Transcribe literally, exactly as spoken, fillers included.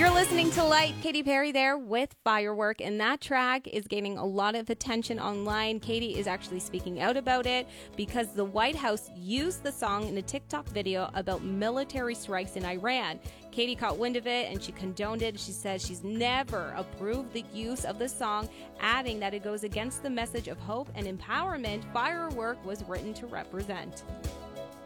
You're listening to Light. Katy Perry there with Firework, and that track is gaining a lot of attention online. Katy is actually speaking out about it because the White House used the song in a TikTok video about military strikes in Iran. Katy caught wind of it and she condoned it. She says she's never approved the use of the song, adding that it goes against the message of hope and empowerment Firework was written to represent.